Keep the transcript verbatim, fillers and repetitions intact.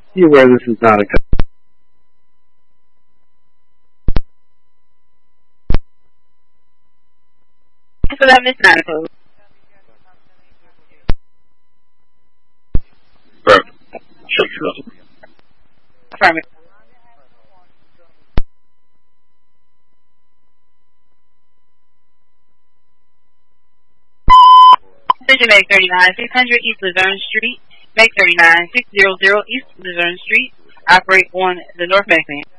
Be aware this is not a So that is not a code. Perfect. Sure. Affirmative. Decision Make thirty-nine, six hundred East Luzerne Street. Make thirty-nine, six hundred East Luzerne Street. Operate on the North Maxine.